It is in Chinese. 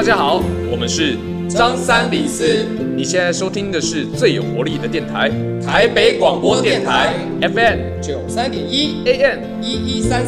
家好，我们是张三李四， 你现在收听的是最有活力的电台台北广播电台 FM 93.1 AM 1133。